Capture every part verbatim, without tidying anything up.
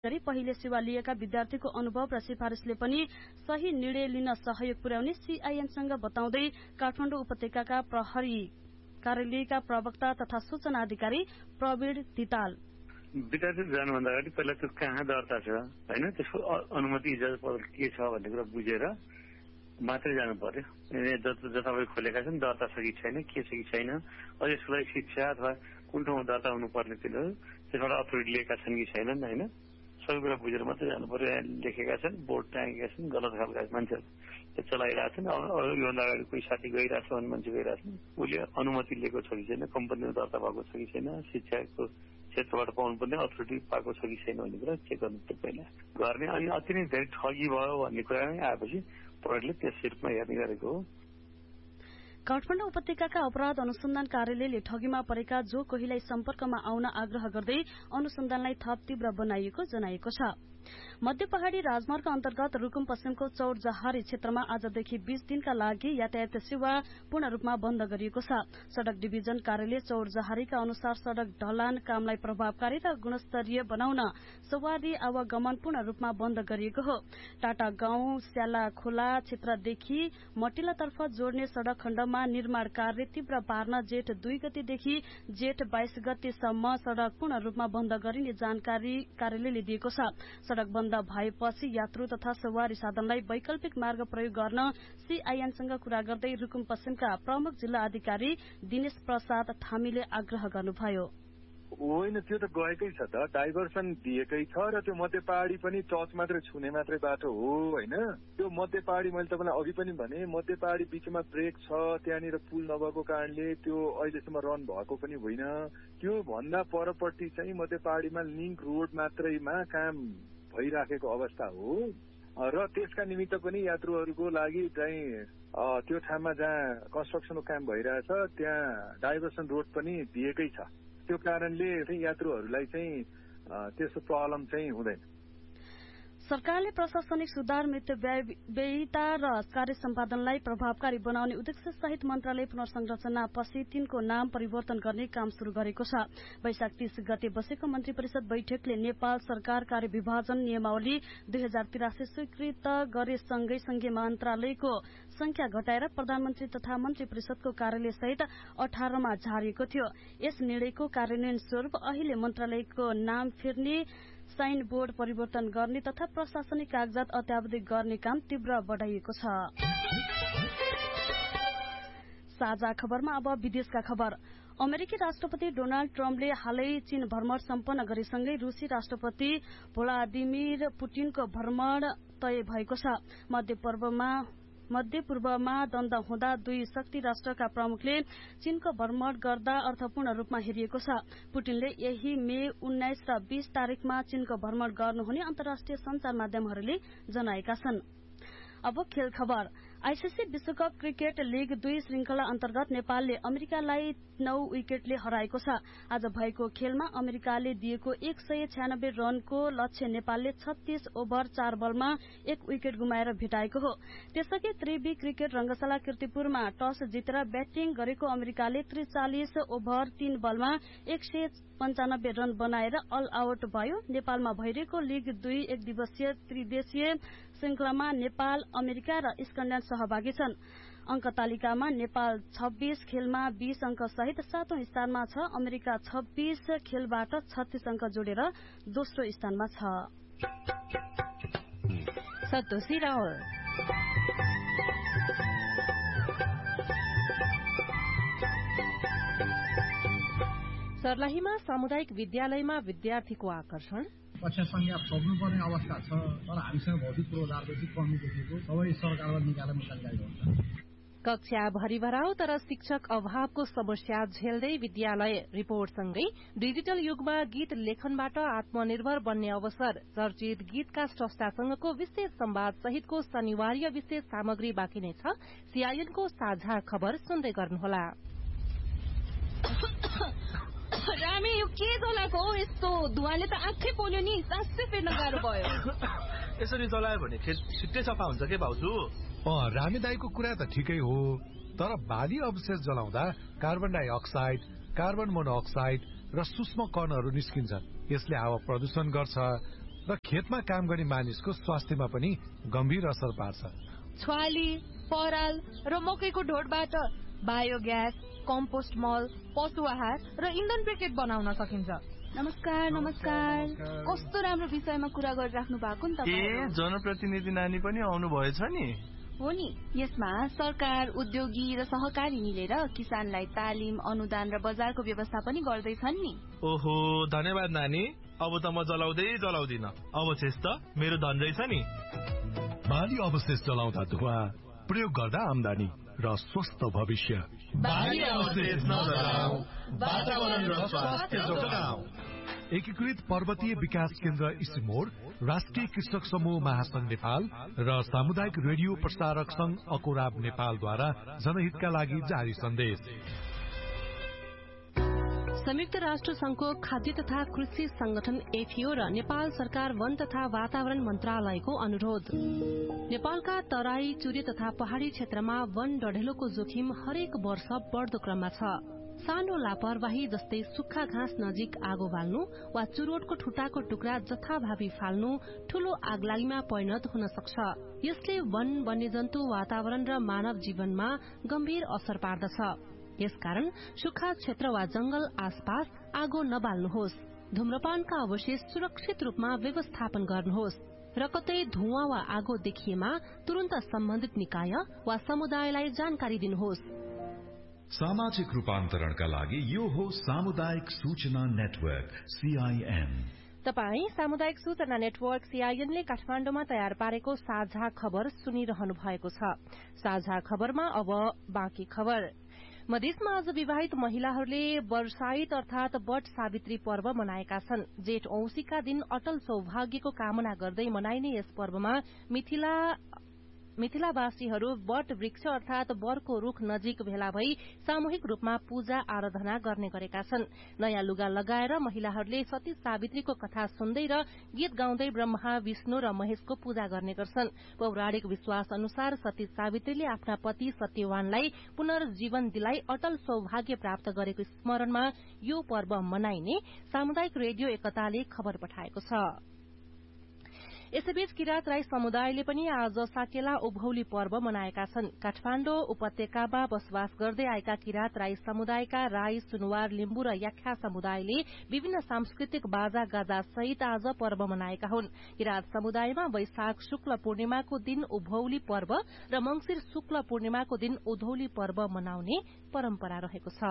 गरी पहिले सेवा लिएका विद्यार्थीको अनुभव र सिफारिसले पनि सही निर्णय लिन सहयोग पुर्याउने सीआईएनसँग बताउँदै काठमाडौँ उपत्यकाका प्रहरी कार्यालयका प्रवक्ता तथा सूचना अधिकारी प्रवीण तिताल विद्यार्थी जानुभन्दा अगाडि पहिला त्यो कहाँ दर्ता छ होइन त्यसको अनुमति इजाजत पत्र के छ भन्ने कुरा बुझेर मात्रै जानु पर्यो। जताभावी खोलेका छन् दर्ता छ कि छैन के छ कि छैन अझ यसको लागि शिक्षा अथवा कुन ठाउँमा दर्ता हुनुपर्ने तिनीहरू त्यसबाट अथोरिटी लिएका छन् कि छैनन् होइन सबै कुरा बुझेर मात्रै जानु पर्यो। यहाँ लेखेका छन् बोर्ड टाँगेका छन् गलत खालका मान्छेहरू त्यो चलाइरहेको छन् योभन्दा अगाडि कोही साथी गइरहेको छ भने मान्छे गइरहेको छन् उसले अनुमति लिएको छ कि छैन कम्पनीमा दर्ता भएको छ कि छैन शिक्षाको क्षेत्रबाट पाउनुपर्ने अथोरिटी पाएको छ कि छैन भन्ने कुरा चेक गर्नु त्यो पहिला गर्ने। अनि अति नै धेरै ठगी भयो भन्ने कुरा आएपछि प्रहरीले त्यस रूपमा हेर्ने गरेको हो। काठमाडौँ उपत्यकाका अपराध अनुसन्धान कार्यालयले ठगीमा परेका जो कोहीलाई सम्पर्कमा आउन आग्रह गर्दै अनुसन्धानलाई थप तीव्र बनाइएको जनाएको छ। मध्य पहाड़ी राजमार्ग अन्तर्गत रुकुम पश्चिमको चौरजहारी क्षेत्रमा आजदेखि बीस दिनका लागि यातायात सेवा पूर्ण रूपमा बन्द गरिएको छ। सड़क डिभिजन कार्यालय चौरजहारीका अनुसार सड़क ढलान कामलाई प्रभावकारी र गुणस्तरीय बनाउन सवारी आवागमन पूर्ण रूपमा बन्द गरिएको हो। टाटा गाउँ स्याला खोला क्षेत्रदेखि मटिलातर्फ जोड्ने सड़क खण्डमा निर्माण कार्य तीव्र पार्न जेठ दुई गतेदेखि जेठ बाइस गतेसम्म सड़क पूर्ण रूपमा बन्द गरिने जानकारी कार्यालयले दिएको छ। सड़क बन्द भएपछि यात्रु तथा सवारी साधनलाई वैकल्पिक मार्ग प्रयोग गर्न सीआईएनसँग कुरा गर्दै रुकुम पश्चिमका प्रमुख जिल्ला अधिकारी दिनेश प्रसाद थामीले आग्रह गर्नुभयो। होइन त्यो त गएकै छ त डाइभर्सन दिएकै छ र त्यो मध्य पहाडी पनि टच मात्रै छुने मात्रै बाटो हो होइन। त्यो मध्य पहाडी मैले तपाईँलाई अघि पनि भने मध्य पहाडी बीचमा ब्रेक छ त्यहाँनिर पुल नभएको कारणले त्यो अहिलेसम्म रन भएको पनि होइन। त्यो भन्दा परपट्टि चाहिँ मध्य पहाडीमा लिङ्क रोड मात्रैमा काम भइराखेको अवस्था हो र त्यसका निमित्त पनि यात्रुहरूको लागि चाहिँ त्यो ठाउँमा जहाँ कन्स्ट्रक्सनको काम भइरहेछ त्यहाँ डाइभर्सन रोड पनि दिएकै छ। त्यो कारणले यात्रुहरूलाई चाहिँ त्यस्तो प्रब्लम चाहिँ हुँदैन। सरकारले प्रशासनिक सुधार मितव्ययिता र कार्य सम्पादनलाई प्रभावकारी बनाउने उद्देश्य सहित मन्त्रालय पुनर्संरचना पछि तिनको नाम परिवर्तन गर्ने काम शुरू गरेको छ। वैशाख तीस गते बसेको मन्त्री परिषद बैठकले नेपाल सरकार कार्य विभाजन नियमावली दुई हजार तिरासी स्वीकृत गरे सँगै संघीय मन्त्रालयको संख्या घटाएर प्रधानमन्त्री तथा मन्त्री परिषदको कार्यालय सहित अठारमा झारिएको थियो। यस निर्णयको कार्यान्वयन स्वरूप अहिले मन्त्रालयको नाम फेर्ने साइन बोर्ड परिवर्तन गर्ने तथा प्रशासनिक कागजात अत्यावधिक गर्ने काम तीव्र बढ़ाइएको छ। साझा खबरमा अब विदेशका खबर। अमेरिकी राष्ट्रपति डोनाल्ड ट्रम्पले हालै चीन भ्रमण सम्पन्न गरेसँगै रूसी राष्ट्रपति भ्लादिमिर पुटिनको भ्रमण तय भएको छ। मध्य पूर्वमा मध्य पूर्वमा द्वन्द हुँदा दुई शक्ति राष्ट्रका प्रमुखले चीनको भ्रमण गर्दा अर्थपूर्ण रूपमा हेरिएको छ। पुटिनले यही मे उन्नाइस र बीस तारीकमा चीनको भ्रमण गर्नुहुने अन्तर्राष्ट्रिय संचार माध्यमहरूले जनाएका छन्। अब खेल खबर। आईसीसी विश्वकप क्रिकेट लीग दुई श्रृंखला अन्तर्गत नेपालले अमेरिकालाई नौ विकेटले हराएको छ। आज भएको खेलमा अमेरिकाले दिएको एक सय छ्यानब्बे रनको लक्ष्य नेपालले छत्तीस ओभर चार बलमा एक विकेट गुमाएर भेटाएको हो। त्यसअघि त्रिवी क्रिकेट रंगशाला कीर्तिपुरमा टस जितेर ब्याटिङ गरेको अमेरिकाले त्रिचालिस ओभर तीन बलमा एक सय पञ्चानब्बे रन बनाएर अल आउट भयो। नेपालमा भइरहेको लीग दुई एक दिवसीय त्रिदेशीय श्रृंखलामा नेपाल, अमेरिका र स्कटल्याण्ड सहभागी छन्। अंक तालिकामा नेपाल छब्बीस खेलमा बीस अंक सहित सातौं स्थानमा छ। अमेरिका छब्बीस खेलबाट छत्तीस अंक जोडेर दोस्रो स्थानमा छ। सतोषी रावल। सर्लाहीमा सामुदायिक विद्यालयमा विद्यार्थीको आकर्षण। कक्षा संख्या थप्नुपर्ने अवस्था छ तर हामीसँग भौतिक पूर्वाधारको चाहिँ कमी देखिएको सबै सरकारबाट निकालेर मुकालिँदै हुन्छ। कक्षा भरिभराउ तर शिक्षक अभावको समस्या झेल्दै विद्यालय रिपोर्टसँगै डिजिटल युगमा गीत लेखनबाट आत्मनिर्भर बन्ने अवसर। चर्चित गीतका स्रष्टासँगको विशेष संवाद सहितको शनिवार्य विशेष सामग्री बाँकी नै छ। सीआईएनको साझा खबर सुन्दै गर्नुहोला। रामी यो के जलाएको हो? यस्तो धुवाले त आँखै पोल्यो नि। सासै फेर्न गाह्रो भयो। यसरी जलायो भने खेत छिट्टै सफा हुन्छ के भाउजू? अँ रामी दाईको कुरा त ठिकै हो तर बाली अवशेष जलाउँदा कार्बन डाइअक्साइड, कार्बन मोनोअक्साइड र सूक्ष्म कणहरू निस्किन्छन्। यसले हावा प्रदूषण गर्छ। र खेतमा काम गर्ने मानिसको स्वास्थ्यमा पनि गम्भीर असर पार्छ। छ्वाली, पराल र मकैको ढोडबाट बायोग्यास, कम्पोस्ट मल, पशु आहार र इन्धन ब्रिकेट बनाउन सकिन्छ। नमस्कार नमस्कार कस्तो राम्रो विषयमा कुरा गरिराख्नु भएको नि तपाईँ। ए जनप्रतिनिधि नानी पनि आउनु भएछ नि। हो नि, यसमा सरकार, उद्योगी र सहकारी मिलेर किसानलाई तालिम, अनुदान र बजारको व्यवस्था पनि गर्दैछन् नि। ओहो धन्यवाद नानी, अब त म जलाउँदै जलाउँदिन, अब चाहिँ त मेरो धन्जै छ नि। बाली अवशेष जलाउँदा धुवा, प्रयोग गर्दा आम्दानी र स्वस्थ भविष्य। बाली अवशेष नजलाऊ, वातावरण र स्वास्थ्य जोगाऊ। एकीकृत पर्वतीय विकास केन्द्र इसिमोर, राष्ट्रिय कृषक समूह महासंघ नेपाल र सामुदायिक रेडियो प्रसारक संघ अकोराब नेपालद्वारा जनहितका लागि जारी सन्देश। संयुक्त राष्ट्र संघको खाद्य तथा कृषि संगठन एफिओ र नेपाल सरकार वन तथा वातावरण मन्त्रालयको अनुरोध। नेपालका तराई, चुरे तथा पहाड़ी क्षेत्रमा वन डढेलोको जोखिम हरेक वर्ष बढ्दो क्रममा छ। सानो लापरवाही जस्तै सुक्खा घाँस नजिक आगो बाल्नु वा चुरोटको ठुटाको टुक्रा जथाभावी फाल्नु ठूलो आगलागीमा परिणत हुन सक्छ। यसले वन, वन्यजन्तु, वातावरण र मानव जीवनमा गम्भीर असर पार्दछ। यसकारण सुक्खा क्षेत्र वा जंगल आसपास आगो नबाल्नुहोस्। धूम्रपानका अवशेष सुरक्षित रूपमा व्यवस्थापन गर्नुहोस् र कतै धुवाँ वा आगो देखिएमा तुरन्त सम्बन्धित निकाय वा समुदायलाई जानकारी दिनुहोस्। सामाजिक रूपान्तरणका लागि यो हो सामुदायिक सूचना नेटवर्क सीआईएन। तपाई सामुदायिक सूचना नेटवर्क सीआईएन ले काठमाडौँमा तयार पारेको साझा खबर सुनिरहनु भएको छ। साझा खबरमा अब बाँकी खबर। मधेसमा आज विवाहित महिलाहरूले वर्षाइत अर्थात वट सावित्री पर्व मनाएका छन्। जेठ औंसीका दिन अटल सौभाग्यको कामना गर्दै मनाइने यस पर्वमा मिथिला मिथिलावासीहरू वट वृक्ष अर्थात वरको रूख नजिक भेला भई सामूहिक रूपमा पूजा आराधना गर्ने गरेका छन्। नयाँ लुगा लगाएर महिलाहरूले सती सावित्रीको कथा सुन्दै र गीत गाउँदै ब्रह्मा, विष्णु र महेशको पूजा गर्ने गर्छन्। पौराणिक विश्वास अनुसार सती सावित्रीले आफ्ना पति सत्यवानलाई पुनर्जीवन दिलाई अटल सौभाग्य प्राप्त गरेको स्मरणमा यो पर्व मनाइने सामुदायिक रेडियो एकताले खबर पठाएको छ। यसैबीच किरात राई समुदायले पनि आज साकेला उभौली पर्व मनाएका छन्। काठमाडौँ उपत्यकामा बसोबास गर्दै आएका किरात राई समुदायका राई, सुनवार, लिम्बू र याख्या समुदायले विभिन्न सांस्कृतिक बाजा गाजा सहित आज पर्व मनाएका हुन्। किरात समुदायमा वैशाख शुक्ल पूर्णिमाको दिन उभौली पर्व र मंगिर शुक्ल पूर्णिमाको दिन उधौली पर्व मनाउने परम्परा रहेको छ।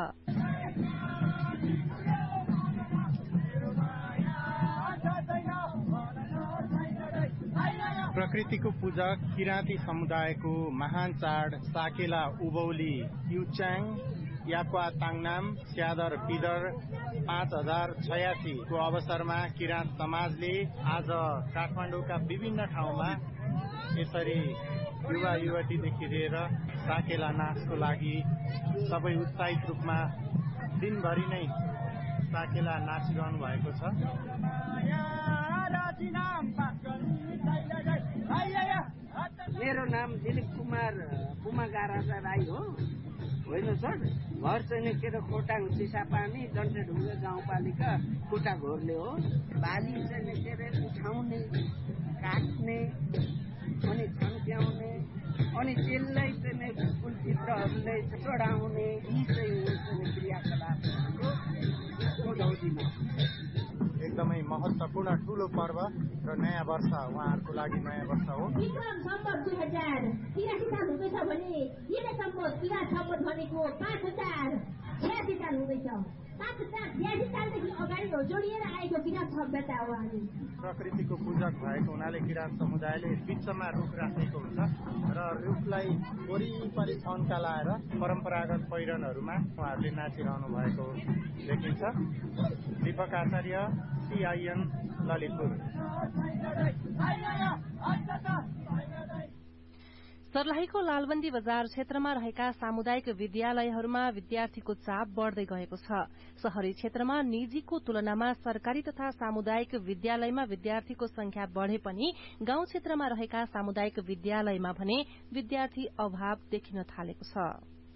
प्रकृतिको पूजक किराँती समुदायको महान चाड साकेला उभौली युच्याङ याक्वा ताङनाम स्यादर बिदर पाँच हजार छयासी को अवसरमा किराँत समाजले आज काठमाडौँका विभिन्न ठाउँमा यसरी युवा युवतीदेखि लिएर साकेला नाचको लागि सबै उत्साहित रूपमा दिनभरि नै साकेला नाचिरहनु भएको छ। मेरो नाम दिलीप कुमार पुमागा राजा राई हो, होइन सर। घर चाहिँ के अरे खोटाङ चिसापानी डन्टेढुङ्गा गाउँपालिका खुट्टा घोर्ले हो। बाली चाहिँ के अरे उठाउने, काट्ने अनि छन्क्याउने अनि त्यसलाई चाहिँ कुलचित्रहरूले चढाउने यी चाहिँ क्रियाकलाप उधौलीमा एकदमै महत्वपूर्ण ठूलो पर्व र नयाँ वर्ष उहाँहरूको लागि नयाँ वर्ष हो। दुई हजार तिरासी साल हुँदैछ भने यिनै सम्पद किराँत सम्पद भनेको पाँच हजार छयासी साल हुँदैछ। पाँच हजार छयासी सालदेखि अगाडि जोडिएर आएको किराँत सभ्यता हो। हामी प्रकृतिको पूजक भएको हुनाले किराँत समुदायले बिचमा रुख राखेको हुन्छ र रुखलाई वरिपरि छन्का लाएर परम्परागत पहिरनहरूमा उहाँहरूले नाचिरहनु भएको देखिन्छ। दीपक आचार्य, सीआईएन ललितपुर। सर्लाहीको लालबन्दी बजार क्षेत्रमा रहेका सामुदायिक विद्यालयहरूमा विद्यार्थीको चाप बढ़दै गएको छ। शहरी क्षेत्रमा निजीको तुलनामा सरकारी तथा सामुदायिक विद्यालयमा विद्यार्थीको संख्या बढ़े पनि गाउँ क्षेत्रमा रहेका सामुदायिक विद्यालयमा भने विद्यार्थी अभाव देखिन थालेको छ।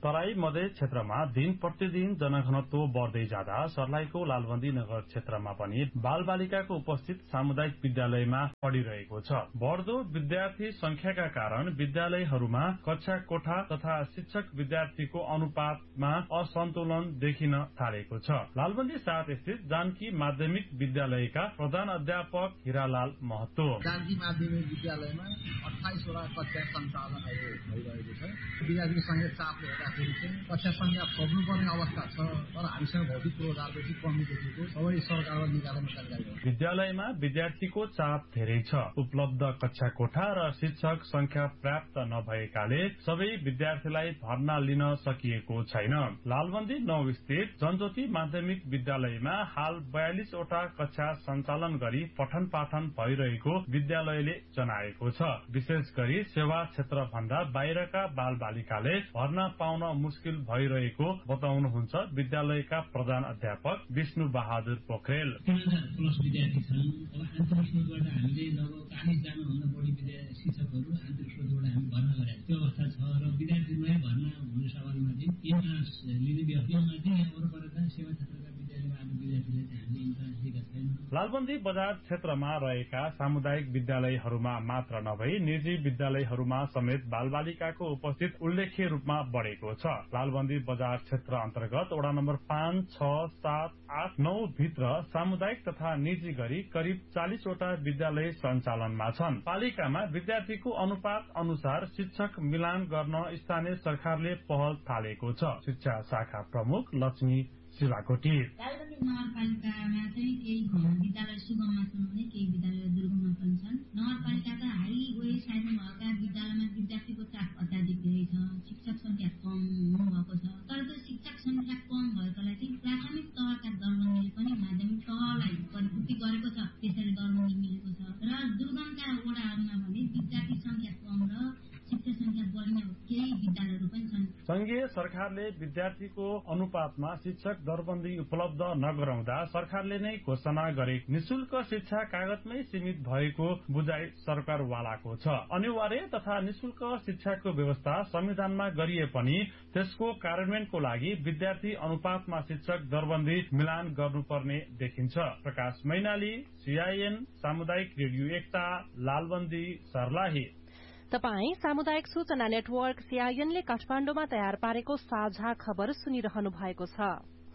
तराई मधेस क्षेत्रमा दिन प्रतिदिन जनघनत्व बढ्दै जाँदा सर्लाहीको लालबन्दी नगर क्षेत्रमा पनि बालबालिकाको उपस्थित सामुदायिक विद्यालयमा पढिरहेको छ। बढ्दो विद्यार्थी संख्याका कारण विद्यालयहरूमा कक्षा कोठा तथा शिक्षक विद्यार्थीको अनुपातमा असन्तुलन देखिन थालेको छ। लालबन्दी सात स्थित जानकी माध्यमिक विद्यालयका प्रधान अध्यापक हिरालाल महतो जानकी माध्यमिक विद्यालयमा अठाइसवटा कक्षा सञ्चालन भइरहेको छ। विद्यार्थी संख्या चापले हेर्दाखेरि चाहिँ कक्षा संख्या थप्नुपर्ने अवस्था छ, तर हामीसँग भौतिक पूर्वाधारदेखि कमी देखिएको सबै सरकारबाट निकाल्ने जानकारी हो। विद्यालयमा विद्यार्थीको चाप धेरै छ। उपलब्ध कक्षा कोठा र शिक्षक संख्या पर्याप्त नभएकाले सबै विद्यार्थीलाई भर्ना लिन सकिएको छैन। लालबन्दी नौ स्थित जनज्योति माध्यमिक विद्यालयमा हाल बयालिसवटा कक्षा सञ्चालन गरी पठन पाठन भइरहेको विद्यालयले जनाएको छ। विशेष गरी सेवा क्षेत्र भन्दा बाहिरका बाल बालिकाले भर्ना पाउन मुस्किल भइरहेको बताउनुहुन्छ विद्यालयका प्रधान अध्यापक विष्णु बहादुर पोखरेल। प्लस विद्यार्थी छन्। अब आन्तरिक स्रोतबाट हामीले लगभग चालिस जनाभन्दा बढी शिक्षकहरू आन्तरिक स्रोतबाट हामी भर्ना गरेका त्यो अवस्था छ र विद्यार्थीलाई भर्ना हुने सवालमा चाहिँ इन्ट्रान्स लिने व्यवस्थामा चाहिँ यहाँ वरपरका सेवा क्षेत्रका विद्यालयमा आएको विद्यार्थीलाई चाहिँ हामीले इन्ट्रान्स दिएका छैनौँ। लालबन्दी बजार क्षेत्रमा रहेका सामुदायिक विद्यालयहरूमा मात्र नभई निजी विद्यालयहरूमा समेत बालबालिकाको उपस्थित उल्लेख्य रूपमा बढ़ेको छ। लालबन्दी बजार क्षेत्र अन्तर्गत वडा नम्बर पाँच छ सात आठ नौ भित्र सामुदायिक तथा निजी गरी करिब चालिसवटा विद्यालय सञ्चालनमा छन्। पालिकामा विद्यार्थीको अनुपात अनुसार शिक्षक मिलान गर्न स्थानीय सरकारले पहल थालेको छ। शिक्षा शाखा प्रमुख लक्ष्मी शिवाकोटी लालबन्दी नगरपालिकामा चाहिँ केही विद्यालय सुगममा छन् भने केही विद्यालय दुर्गममा पनि छन्। नगरपालिकाका हाई वे साइडमा भएका विद्यालयमा विद्यार्थीको चाप अत्याधिक धेरै छ। शिक्षक संख्या कम हुनुभएको छ। तर त्यो शिक्षक संख्या कम भएकोलाई चाहिँ प्राथमिक तहका दरबन्दीले पनि माध्यमिक तहलाई परिपूर्ति गरेको छ। त्यसरी दरबन्दी मिलेको छ र दुर्गमका वडाहरूमा भने विद्यार्थी संख्या कम र शिक्षक संख्या बढ्ने केही विद्यालयहरू पनि छन्। संघीय सरकारले विद्यार्थीको अनुपातमा शिक्षक दरबन्दी उपलब्ध नगराउँदा सरकारले नै घोषणा गरे निशुल्क शिक्षा कागजमै सीमित भएको बुझाइ सरकारवालाको छ। अनिवार्य तथा निशुल्क शिक्षाको व्यवस्था संविधानमा गरिए पनि त्यसको कार्यान्वयनको लागि विद्यार्थी अनुपातमा शिक्षक दरबन्दी मिलान गर्नुपर्ने देखिन्छ। प्रकाश मैनाली, सीआईएन सामुदायिक रेडियो एकता, लालबन्दी, सर्लाही। तपाई सामुदायिक सूचना नेटवर्क सीआईएनले काठमाडौँमा तयार पारेको साझा खबर सुनिरहनु भएको छ।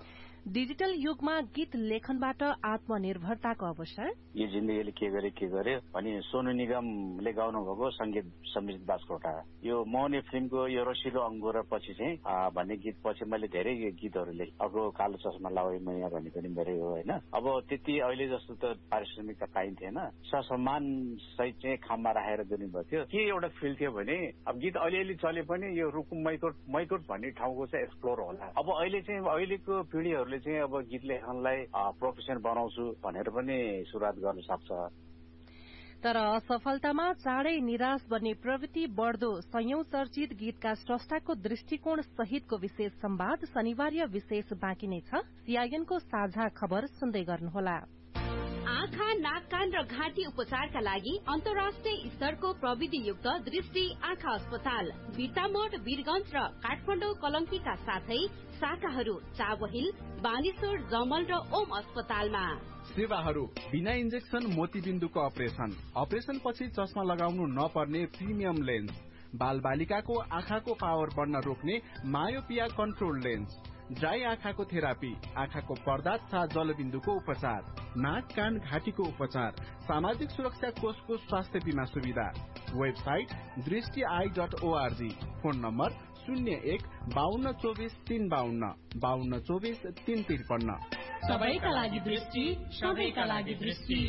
डिजिटल युगमा गीत लेखनबाट आत्मनिर्भरताको अवसर। यो जिन्दगीले के गरे के गरे अनि सोनु निगमले गाउनु भएको संगीत समित बास्कोटा यो मौनी फिल्मको यो रसिलो अंगुर पछि चाहिँ भन्ने गीत पछि मैले धेरै गीतहरू लेखेँ। अब कालो चस्मा लाउँ मैया भन्ने पनि मेरै हो होइन। अब त्यति अहिले जस्तो त पारिश्रमिक त पाइन्थेन। ससम्मान सहित चाहिँ खाममा राखेर दिनुभएको थियो। के एउटा फिल थियो भने अब गीत अलिअलि चले पनि यो रुकुम मैकोट मैकोट भन्ने ठाउँको चाहिँ एक्सप्लोर होला। अब अहिले चाहिँ अहिलेको पिँढीहरूले चाहिँ अब गीत लेखनलाई प्रोफेसन बनाउँछु भनेर पनि सुरुवात गर्न सक्छ। तर असफलतामा चाँडै निराश बन्ने प्रवृत्ति बढ़दो सयौं चर्चित गीतका स्रष्टाको दृष्टिकोण सहितको विशेष संवाद शनिबार विशेष बाँकी नै छ। सीआईएनको साझा खबर सुन्दै गर्नुहोला। आँखा, नाक, कान र घाँटी उपचारका लागि अन्तर्राष्ट्रिय स्तरको प्रविधियुक्त दृष्टि आँखा अस्पताल बिर्तामोड, वीरगंज र काठमाडौँ कलंकीका साथै शाखाहरू चाबहिल, बानेश्वर, जमल र ओम अस्पतालमा। सेवाहरू बिना इन्जेक्सन मोतीबिन्दुको अपरेशन, अपरेशन पछि चस्मा लगाउनु नपर्ने प्रिमियम लेन्स, बाल बालिकाको आँखाको पावर बढ्न रोक्ने मायोपिया कन्ट्रोल लेन्स, ड्राई आँखाको थेरापी, आँखाको पर्दा तथा जलबिन्दुको उपचार, नाक कान घाँटीको उपचार, सामाजिक सुरक्षा कोषको स्वास्थ्य बीमा सुविधा। वेबसाइट दृष्टि I dot ORG. Phone number शून्य एक बाहन्न चौबिस तीन बाहन्न बाहन्न चौबिस तीन त्रिपन्न। सबैका लागि दृष्टि, सबैका लागि दृष्टि।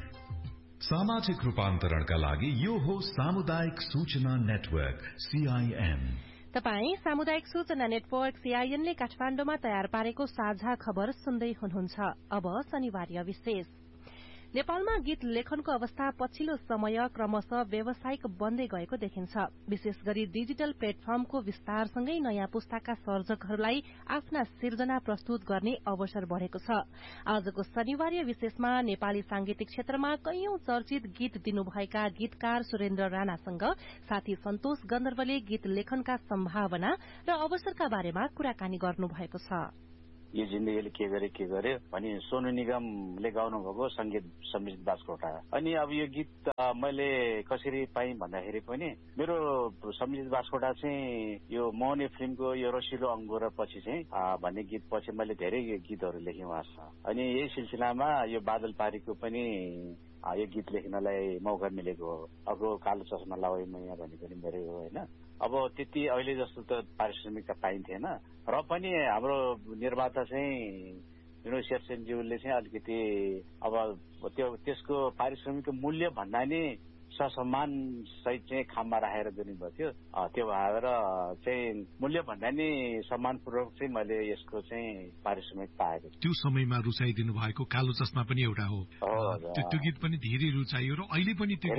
सामाजिक रूपान्तरणका लागि यो हो सामुदायिक सूचना नेटवर्क सीआईएन। तपाई सामुदायिक सूचना नेटवर्क सीआईएनले काठमाडौँमा तयार पारेको साझा खबर सुन्दै हुनुहुन्छ। अब शनिबार विशेष। नेपालमा गीत लेखनको अवस्था पछिल्लो समय क्रमशः व्यावसायिक बन्दै गएको देखिन्छ। विशेष गरी डिजिटल प्लेटफर्मको विस्तारसँगै नयाँ पुस्ताका सर्जकहरूलाई आफ्ना सिर्जना प्रस्तुत गर्ने अवसर बढ़ेको छ। आजको शनिबारीय विशेषमा नेपाली सांगीतिक क्षेत्रमा कैयौं चर्चित गीत दिनुभएका गीतकार सुरेन्द्र राणासँग साथी सन्तोष गन्धर्वले गीत लेखनका सम्भावना र अवसरका बारेमा कुराकानी गर्नुभएको छ। यो जिन्दगीले के गरे के गर्यो भनी सोनु निगमले गाउनु भएको संगीत समित बास्कोटा। अनि अब यो गीत मैले कसरी पाएँ भन्दाखेरि पनि मेरो समित बास्कोटा चाहिँ यो मौनी फिल्मको यो रसिलो अंगुर पछि चाहिँ भन्ने गीत पछि मैले धेरै गीतहरू लेखेँ उहाँसँग। अनि यही सिलसिलामा यो बादल पारीको पनि यो गीत लेख्नलाई मौका मिलेको हो। अब कालो चस्मा लगाए मैया भन्ने पनि मेरै हो होइन। अब त्यति अहिले जस्तो त पारिश्रमिक त पाइन्थेन र पनि हाम्रो निर्माता चाहिँ विनोद शेरसेनज्यूले चाहिँ अलिकति अब त्यो त्यसको पारिश्रमिकको मूल्य भन्दा नि ससम्मान सहित चाहिँ खाममा राखेर दिनुभएको थियो। त्यो भएर चाहिँ मूल्य भन्दा नि सम्मानपूर्वक चाहिँ मैले यसको चाहिँ पारिश्रमिक पाएको छु। त्यो समयमा रुचाइदिनु भएको कालो चस्मा पनि एउटा हो। त्यो गीत पनि धेरै रुचाइयो र अहिले पनि त्यो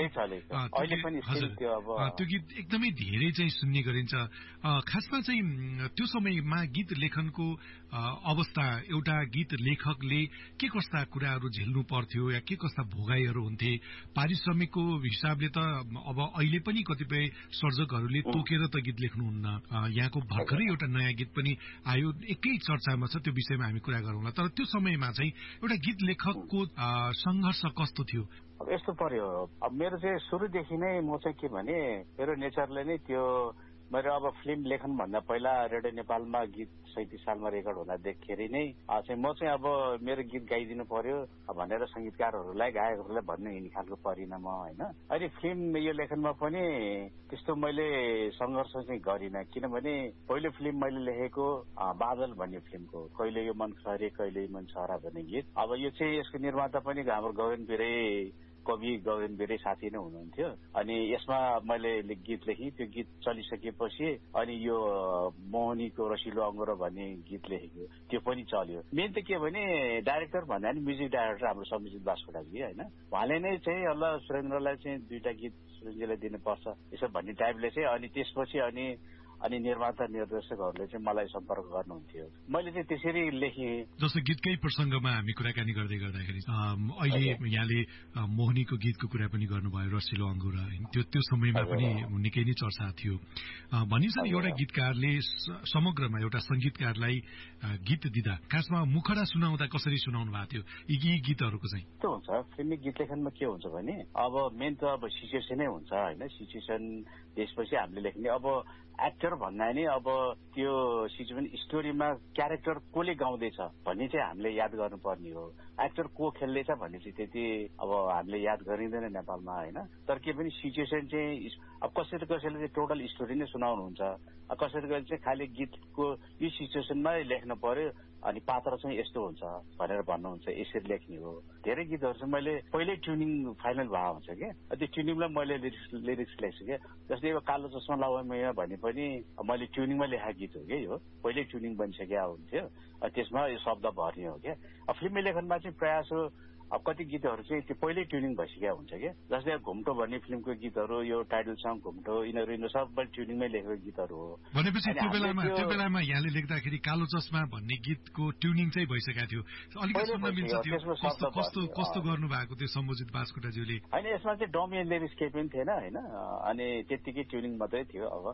त्यो गीत एकदमै धेरै चाहिँ सुन्ने गरिन्छ। खासमा चाहिँ त्यो समयमा गीत लेखनको अवस्था एउटा गीत लेखकले के कस्ता कुराहरू झेल्नु पर्थ्यो या के कस्ता भोगाईहरू हुन्थे पारिश्रमिकको हिसाबले त अब अहिले पनि कतिपय सर्जकहरूले तोकेर त गीत लेख्नुहुन्न। यहाँको भर्खरै एउटा नयाँ गीत पनि आयो एकै चर्चामा छ, त्यो विषयमा हामी कुरा गरौँला। तर त्यो समयमा चाहिँ एउटा गीत लेखकको संघर्ष कस्तो थियो? अब यस्तो पर्यो, अब मेरो चाहिँ सुरुदेखि नै म चाहिँ के भने मेरो नेचरले नै त्यो मेरो अब फिल्म लेखन भन्दा पहिला रेडियो नेपालमा गीत सैतिस सालमा रेकर्ड हुँदा देखेर नै चाहिँ म चाहिँ अब मेरो गीत गाइदिनु पर्यो भनेर संगीतकारहरूलाई गायकहरूलाई भन्ने हिँड्ने खालको परिणाम होइन। अनि फिल्म यो लेखनमा पनि त्यस्तो मैले सङ्घर्ष चाहिँ गरिनँ, किनभने पहिलो फिल्म मैले लेखेको बादल भन्ने फिल्मको कहिले यो मन खरे कहिले मन छरा भन्ने गीत। अब यो चाहिँ यसको निर्माता पनि हाम्रो गगन बिरे कवि गगन बिरे साथी नै हुनुहुन्थ्यो। अनि यसमा मैले गीत लेखेँ, त्यो गीत चलिसकेपछि अनि यो मोहनीको रसिलो अङ्गुर भन्ने गीत लेखेको त्यो पनि चल्यो। मेन त के भने डाइरेक्टर भन्दा नि म्युजिक डाइरेक्टर हाम्रो समिजित बास्कोटाजी होइन, उहाँले नै चाहिँ अल्ल सुरेन्द्रलाई चाहिँ दुईटा गीत सुरेन्द्रलाई दिनुपर्छ यसो भन्ने टाइपले चाहिँ अनि त्यसपछि अनि अनि निर्माता निर्देशकहरूले चाहिँ मलाई सम्पर्क गर्नुहुन्थ्यो। मैले चाहिँ त्यसरी लेखेँ। जस्तो गीतकै प्रसङ्गमा हामी कुराकानी गर्दै गर्दाखेरि अहिले यहाँले मोहनीको गीतको कुरा पनि गर्नुभयो रसिलो अङ्गुर, त्यो त्यो समयमा पनि निकै नै चर्चा थियो। भनिन्छ नि एउटा गीतकारले समग्रमा एउटा सङ्गीतकारलाई गीत दिँदा खासमा मुखडा सुनाउँदा कसरी सुनाउनु भएको थियो यी गीतहरूको चाहिँ? त्यो हुन्छ फिल्मी गीत लेखनमा के हुन्छ भने अब मेन त अब सिचुएसनै हुन्छ होइन। सिचुएसन त्यसपछि हामीले लेख्ने अब एक्टर भन्दा नि अब त्यो सिचुएसन स्टोरीमा क्यारेक्टर कसले गाउँदैछ भन्ने चाहिँ हामीले याद गर्नुपर्ने हो। एक्टर को खेल्दैछ भन्ने चाहिँ त्यति अब हामीले याद गरिँदैन नेपालमा होइन। तर के पनि सिचुएसन चाहिँ अब कसैले कसैले चाहिँ टोटल स्टोरी नै सुनाउनुहुन्छ, कसैले कसैले चाहिँ खालि गीतको यो सिचुएसनमा लेख्नु पर्यो अनि पात्र चाहिँ यस्तो हुन्छ भनेर भन्नुहुन्छ, यसरी लेख्ने हो। धेरै गीतहरू चाहिँ मैले पहिल्यै ट्युनिङ फाइनल भएको हुन्छ क्या, त्यो ट्युनिङलाई मैले लिरिक्स लिरिक्स लेख्छु क्या। जस्तै अब कालो चस्मा लगाउँ भने पनि मैले ट्युनिङमा लेखेको गीत हो क्या, यो पहिल्यै ट्युनिङ बनिसकेको हुन्थ्यो, त्यसमा यो शब्द भर्ने हो क्या। अब फिल्मी लेखनमा चाहिँ प्रयास हो अब कति गीतहरू चाहिँ त्यो पहिल्यै ट्युनिङ भइसकेको हुन्छ क्या। जस्तै घुम्टो भन्ने फिल्मको गीतहरू यो टाइटल सङ घुम्टो यिनीहरू यिनीहरू सबै ट्युनिङमै लेखेको गीतहरू हो। भनेपछि त्यो बेलामा त्यो बेलामा यहाँले लेख्दाखेरि कालो चस्मा भन्ने गीतको ट्युनिङ चाहिँ भइसकेको थियो, अलिकति सुन्न मिल्छ त्यो कस्तो कस्तो कस्तो गर्नु भएको थियो सम्बोजित बास्कोटाज्यूले? होइन यसमा चाहिँ डमी लिरिक्स केही पनि थिएन होइन, अनि त्यत्तिकै ट्युनिङ मात्रै थियो। अब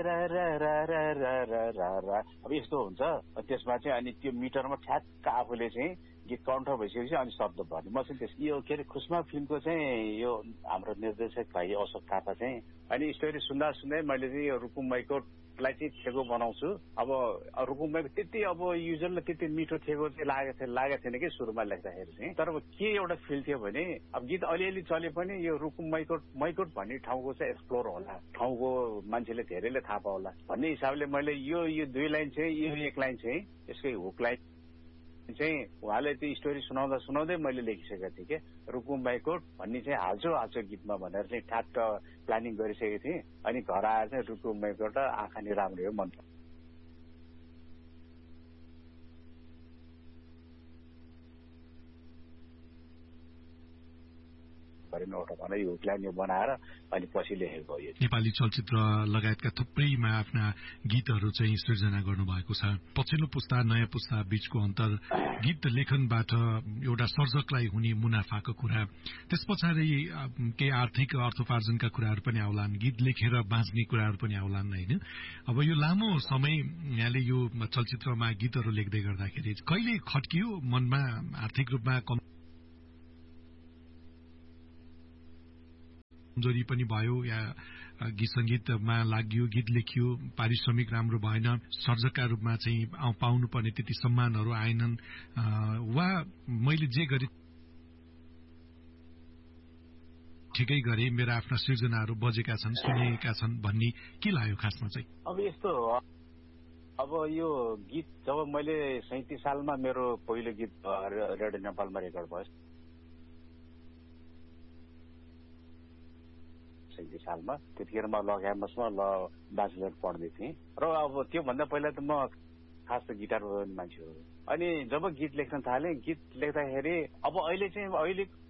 अब यस्तो हुन्छ त्यसमा चाहिँ अनि त्यो मिटरमा ठ्याक्क आफूले चाहिँ गीत कन्ठ भइसकेपछि अनि शब्द भन्ने म चाहिँ त्यस यो के अरे खुसमा फिल्मको चाहिँ यो हाम्रो निर्देशक भाइ अशोक थापा चाहिँ अनि स्टोरी सुन्दा सुन्दै मैले चाहिँ यो रुकुम मैकोटलाई चाहिँ थेगो बनाउँछु। अब रुकुम मैकोट त्यति अब युजरलाई त्यति मिठो थेगो चाहिँ लागेको थियो लागेको थिएन कि सुरुमा लेख्दाखेरि चाहिँ। तर अब के एउटा फिल थियो भने अब गीत अलिअलि चले पनि यो रुकुम मैकोट मैकोट भन्ने ठाउँको चाहिँ एक्सप्लोर होला, ठाउँको मान्छेले धेरैले थाहा पाउला भन्ने हिसाबले मैले यो यो दुई लाइन चाहिँ यो एक लाइन चाहिँ यसकै हुक लाइन चाहिँ उहाँले त्यो स्टोरी सुनाउँदा सुनाउँदै मैले लेखिसकेको थिएँ क्या। रुकुम मैकोट भन्ने चाहिँ हाल्छु हाल्छु गीतमा भनेर चाहिँ ठ्याक्क प्लानिङ गरिसकेको थिएँ। अनि घर आएर चाहिँ रुकुम मैकोट आँखा नि राम्रो हो मन। परेन एउटा भनेर यो प्लान यो बनाएर अनि पछि लेखेको हो। नेपाली चलचित्र लगायतका थुप्रैमा आफ्ना गीतहरू चाहिँ सृजना गर्नुभएको छ। पछिल्लो पुस्ता नयाँ पुस्ता बीचको अन्तर, गीत लेखनबाट एउटा सर्जकलाई हुने मुनाफाको कुरा, त्यस पछाडि केही आर्थिक अर्थोपार्जनका कुराहरू पनि आउलान्, गीत लेखेर बाँच्ने कुराहरू पनि आउलान् होइन। अब यो लामो समय यहाँले यो चलचित्रमा गीतहरू लेख्दै गर्दाखेरि कहिले खट्कियो मनमा आर्थिक रूपमा कमजोरी पनि भयो या गीत संगीतमा लाग्यो, गीत लेखियो, पारिश्रमिक राम्रो भएन, सर्जकका रूपमा चाहिँ पाउनु पर्ने त्यति सम्मानहरू आएनन्, वा मैले जे गरे ठिकै गरे, मेरा आफ्ना सृजनाहरू बजेका छन्, सुनिएका छन् भन्ने के लाग्यो खासमा चाहिँ? अब यस्तो हो, अब यो गीत जब मैले सैतिस सालमा मेरो पहिलो गीत रेडियो नेपालमा रेकर्ड भयो, सैतिस सालमा, त्यतिखेर म ल क्याम्पसमा ल ब्याचलर पढ्दै थिएँ र अब त्योभन्दा पहिला त म खास त गिटार बजाउने मान्छे हो। अनि जब गीत लेख्न थालेँ, गीत लेख्दाखेरि अब अहिले चाहिँ अहिले